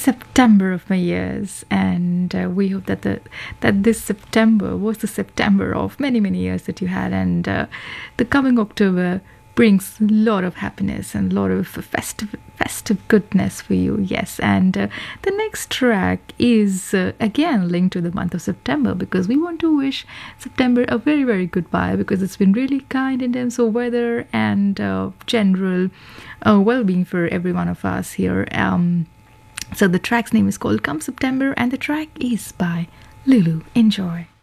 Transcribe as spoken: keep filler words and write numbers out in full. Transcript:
September of my years, and uh, we hope that the that this September was the September of many many years that you had, and uh, the coming October brings a lot of happiness and a lot of festive festive goodness for you. Yes, and uh, the next track is uh, again linked to the month of September, because we want to wish September a very very goodbye, because it's been really kind in terms of weather and uh, general uh, well-being for every one of us here. Um, so the track's name is called Come September, and the track is by Lulu. Enjoy.